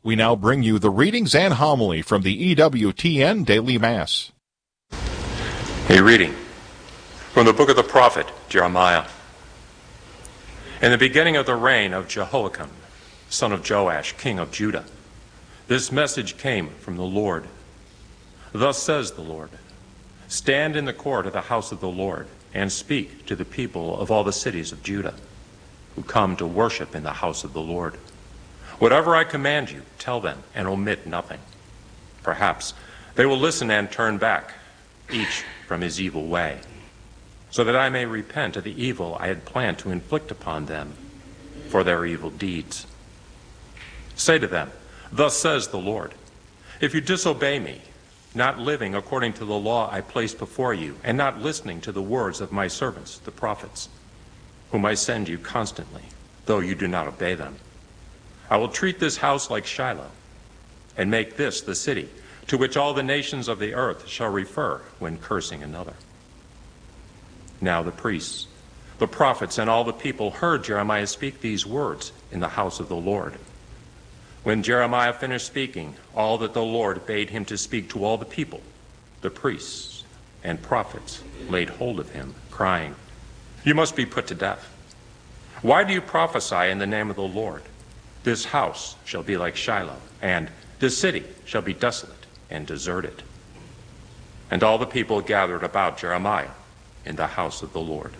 We now bring you the readings and homily from the EWTN Daily Mass. A reading from the book of the prophet Jeremiah. In the beginning of the reign of Jehoiakim, son of Joash, king of Judah, this message came from the Lord. Thus says the Lord, stand in the court of the house of the Lord and speak to the people of all the cities of Judah who come to worship in the house of the Lord. Whatever I command you, tell them and omit nothing. Perhaps they will listen and turn back, each from his evil way, so that I may repent of the evil I had planned to inflict upon them for their evil deeds. Say to them, thus says the Lord, if you disobey me, not living according to the law I placed before you, and not listening to the words of my servants, the prophets, whom I send you constantly, though you do not obey them, I will treat this house like Shiloh, and make this the city to which all the nations of the earth shall refer when cursing another. Now the priests, the prophets, and all the people heard Jeremiah speak these words in the house of the Lord. When Jeremiah finished speaking all that the Lord bade him to speak to all the people, the priests and prophets laid hold of him, crying, you must be put to death. Why do you prophesy in the name of the Lord? This house shall be like Shiloh, and this city shall be desolate and deserted. And all the people gathered about Jeremiah in the house of the Lord.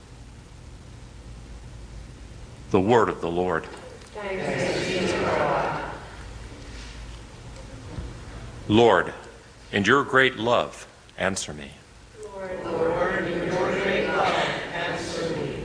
The word of the Lord. Thanks be to God. Lord, in your great love, answer me. Lord, in your great love, answer me.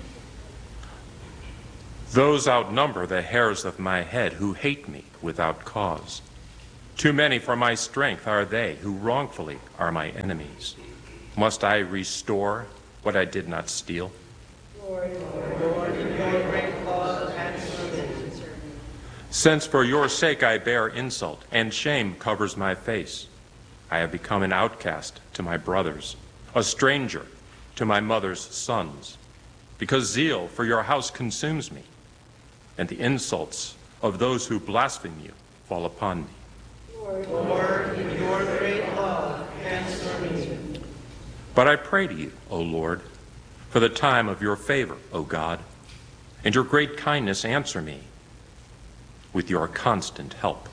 Those outnumber the hairs of my head who hate me without cause. Too many for my strength are they who wrongfully are my enemies. Must I restore what I did not steal? Lord, in your great love, answer me. Since for your sake I bear insult, and shame covers my face, I have become an outcast to my brothers, a stranger to my mother's sons, because zeal for your house consumes me, and the insults of those who blaspheme you fall upon me. Lord, in your great love, answer me. But I pray to you, O Lord, for the time of your favor, O God, and your great kindness answer me with your constant help.